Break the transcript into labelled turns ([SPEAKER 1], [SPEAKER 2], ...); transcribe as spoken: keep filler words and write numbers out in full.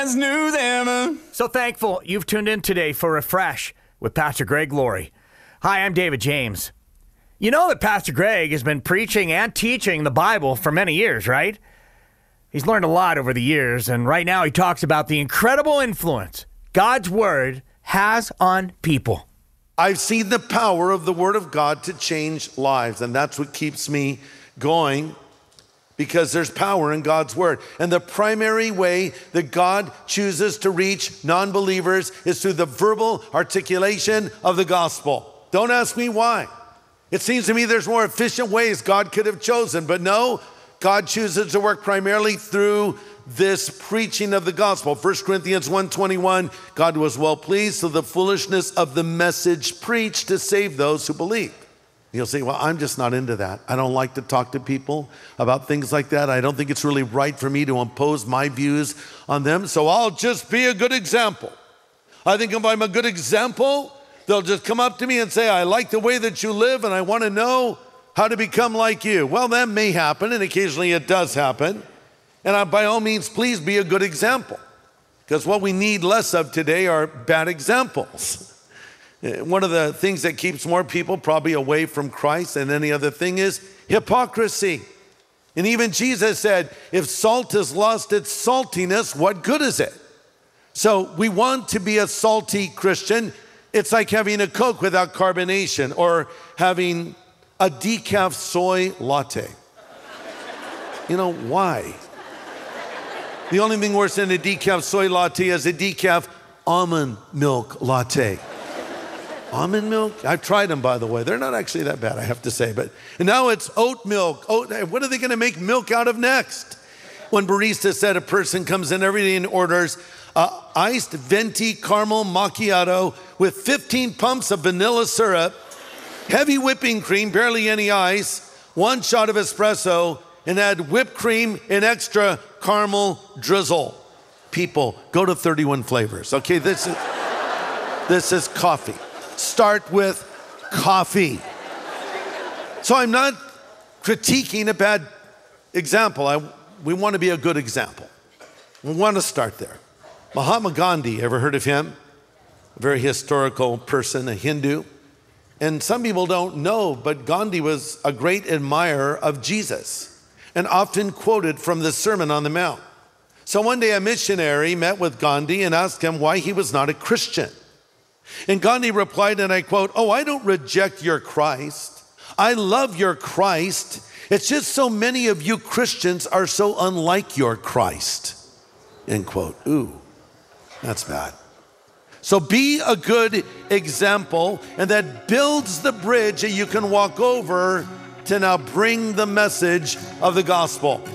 [SPEAKER 1] as new as ever.
[SPEAKER 2] So thankful you've tuned in today for Refresh with Pastor Greg Laurie. Hi, I'm David James. You know that Pastor Greg has been preaching and teaching the Bible for many years, right? He's learned a lot over the years, and right now he talks about the incredible influence God's Word has on people.
[SPEAKER 3] I've seen the power of the Word of God to change lives, and that's what keeps me going, because there's power in God's Word. And the primary way that God chooses to reach non-believers is through the verbal articulation of the gospel. Don't ask me why. It seems to me there's more efficient ways God could have chosen, but no, God chooses to work primarily through this preaching of the gospel. First Corinthians one twenty-one, God was well pleased through the foolishness of the message preached to save those who believe. You'll say, well, I'm just not into that. I don't like to talk to people about things like that. I don't think it's really right for me to impose my views on them, so I'll just be a good example. I think if I'm a good example, they'll just come up to me and say, I like the way that you live and I want to know how to become like you. Well, that may happen, and occasionally it does happen. And I, by all means, please be a good example, because what we need less of today are bad examples. One of the things that keeps more people probably away from Christ than any other thing is hypocrisy. And even Jesus said, if salt has lost its saltiness, what good is it? So we want to be a salty Christian. It's like having a Coke without carbonation, or having a decaf soy latte. You know, why? The only thing worse than a decaf soy latte is a decaf almond milk latte. Almond milk? I've tried them, by the way. They're not actually that bad, I have to say. But and now it's oat milk. Oat, what are they going to make milk out of next? One barista said a person comes in every day and orders uh, iced venti caramel macchiato with fifteen pumps of vanilla syrup, heavy whipping cream, barely any ice, one shot of espresso, and add whipped cream and extra caramel drizzle. People, go to thirty-one flavors. Okay, this is, this is coffee. Start with coffee. So I'm not critiquing a bad example. I, we want to be a good example. We want to start there. Mahatma Gandhi, ever heard of him? A very historical person, a Hindu. And some people don't know, but Gandhi was a great admirer of Jesus and often quoted from the Sermon on the Mount. So one day a missionary met with Gandhi and asked him why he was not a Christian. And Gandhi replied, and I quote, oh, I don't reject your Christ. I love your Christ. It's just so many of you Christians are so unlike your Christ. End quote. Ooh, that's bad. So be a good example, and that builds the bridge that you can walk over to now bring the message of the gospel.